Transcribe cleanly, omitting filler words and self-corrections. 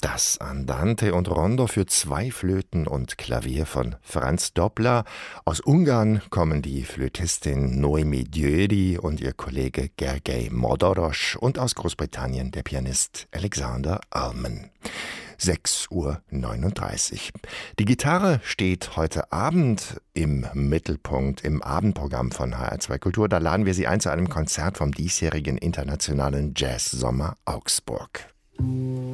Das Andante und Rondo für 2 Flöten und Klavier von Franz Doppler. Aus Ungarn kommen die Flötistin Noemi Győri und ihr Kollege Gergely Modoros und aus Großbritannien der Pianist Alexander Allman. 6:39 Uhr. Die Gitarre steht heute Abend im Mittelpunkt im Abendprogramm von HR2 Kultur. Da laden wir Sie ein zu einem Konzert vom diesjährigen Internationalen Jazzsommer Augsburg.